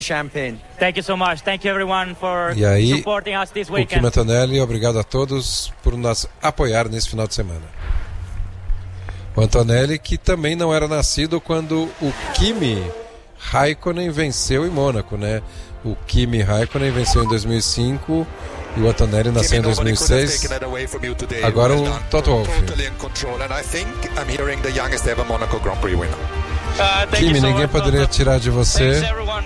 Champagne. Thank you so much. Thank you everyone for supporting us this weekend. O Kimi Antonelli, obrigado a todos por nos apoiar nesse final de semana. O Antonelli, que também não era nascido quando o Kimi Raikkonen venceu em Mônaco, né? O Kimi Raikkonen venceu em 2005 e o Antonelli nasceu em 2006. Agora o Toto Wolff. Kimi, ninguém poderia tirar de você.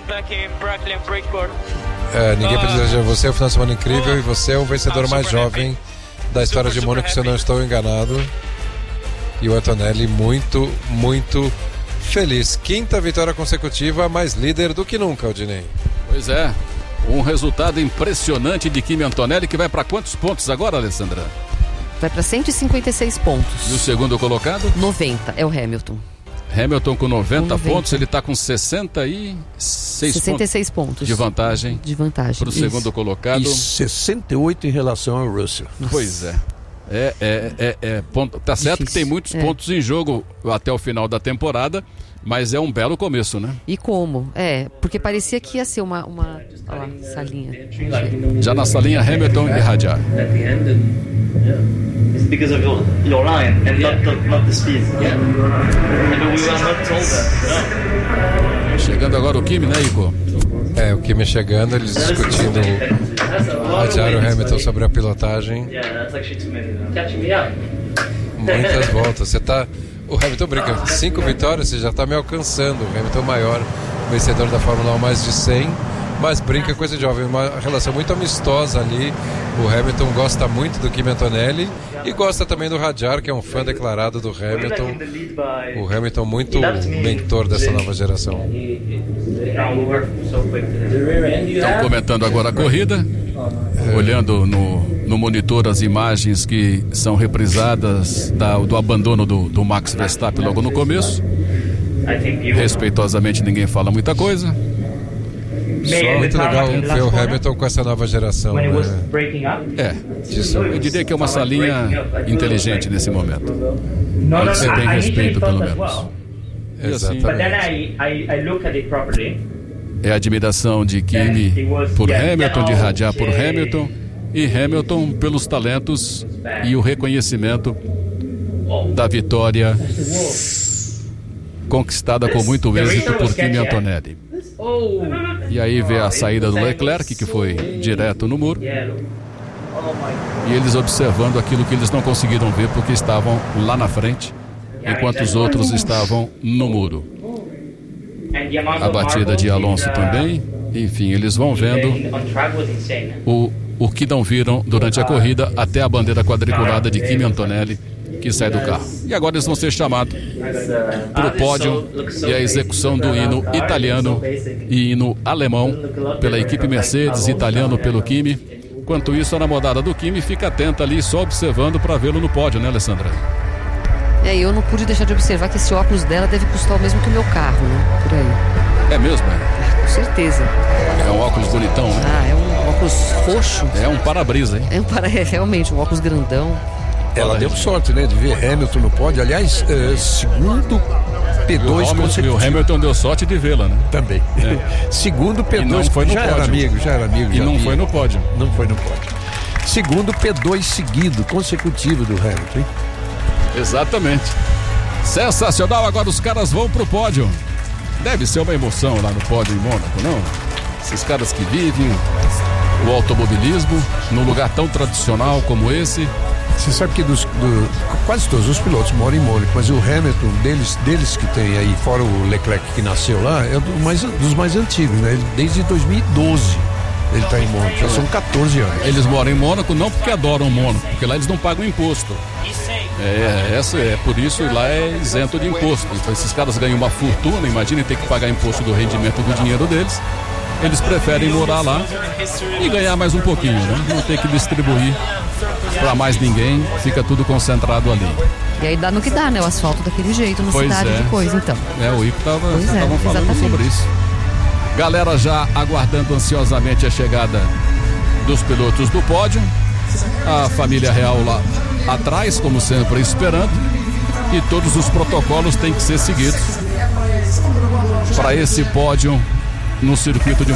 Ninguém poderia tirar de você. É um final de semana incrível e você é o vencedor mais jovem da história de Mônaco, se eu não estou enganado. E o Antonelli muito, muito feliz. 5ª vitória consecutiva, mais líder do que nunca, Aldinei. Pois é, um resultado impressionante de Kimi Antonelli, que vai para quantos pontos agora, Alessandra? Vai para 156 pontos. E o segundo colocado? 90, é o Hamilton. Hamilton com 90 pontos, ele está com 66 pontos de vantagem. Para o segundo colocado. E 68 em relação ao Russell. Nossa. Pois é. Tá certo difícil. Que tem muitos pontos em jogo até o final da temporada, mas é um belo começo, né? E como? Porque parecia que ia ser uma olha lá, salinha. Já na salinha Hamilton e Hadjar. It's because of your line and not the speed. Yeah. And we were not told that. No. Chegando agora o Kimi, né, Igor? O Kimi chegando, eles discutindo o Hadjar e o Hamilton sobre a pilotagem. Muitas voltas. O Hamilton brinca, 5 vitórias, você já está me alcançando. O Hamilton maior, vencedor da Fórmula 1, mais de 100. Mas brinca, coisa de jovem, uma relação muito amistosa ali. O Hamilton gosta muito do Kimi Antonelli e gosta também do Hadjar, que é um fã declarado do Hamilton. O Hamilton muito mentor dessa nova geração. Estão comentando agora a corrida, olhando no monitor as imagens que são reprisadas do abandono do Max Verstappen logo no começo. Respeitosamente ninguém fala muita coisa. Só muito legal ver o Hamilton com essa nova geração, né? Eu diria que é uma salinha inteligente nesse momento. Você tem respeito, pelo menos. Exatamente. É a admiração de Kimi por Hamilton, de Hadjar por Hamilton, e Hamilton pelos talentos e o reconhecimento da vitória conquistada com muito êxito por Kimi Antonelli. E aí vê a saída do Leclerc, que foi direto no muro, e eles observando aquilo que eles não conseguiram ver porque estavam lá na frente, enquanto os outros estavam no muro. A batida de Alonso também. Enfim, eles vão vendo o que não viram durante a corrida, até a bandeira quadriculada de Kimi Antonelli, que sai do carro. E agora eles vão ser chamados para o pódio e a execução do hino italiano e hino alemão pela equipe Mercedes, italiano pelo Kimi. Enquanto isso, a namorada do Kimi fica atenta ali, só observando para vê-lo no pódio, né, Alessandra? Eu não pude deixar de observar que esse óculos dela deve custar o mesmo que o meu carro, né? Por aí. É mesmo, com certeza. É um óculos bonitão, né? É um óculos roxo. É um para-brisa, hein? Realmente, um óculos grandão. Ela deu sorte, né, de ver Hamilton no pódio. Aliás, segundo P2 e o Hamilton deu sorte de vê-la, né? Também. Segundo P2 já era amigo. E não foi no pódio. Não foi no pódio. Segundo P2 consecutivo do Hamilton, hein? Exatamente. Sensacional, agora os caras vão pro pódio. Deve ser uma emoção lá no pódio em Mônaco, não? Esses caras que vivem o automobilismo num lugar tão tradicional como esse. Você sabe que quase todos os pilotos moram em Mônaco, mas o Hamilton, deles que tem aí, fora o Leclerc que nasceu lá, é dos mais antigos, né? Desde 2012 ele está em Mônaco, já são 14 anos. Eles moram em Mônaco não porque adoram Mônaco, porque lá eles não pagam imposto. Por isso lá é isento de imposto. Então esses caras ganham uma fortuna, imaginem ter que pagar imposto do rendimento do dinheiro deles. Eles preferem morar lá e ganhar mais um pouquinho, né? Não ter que distribuir para mais ninguém, fica tudo concentrado ali. E aí dá no que dá, né? O asfalto daquele jeito, na cidade de coisa, então. O Ico estavam falando sobre isso. Galera já aguardando ansiosamente a chegada dos pilotos do pódio. A família real lá atrás, como sempre, esperando. E todos os protocolos têm que ser seguidos para esse pódio no circuito de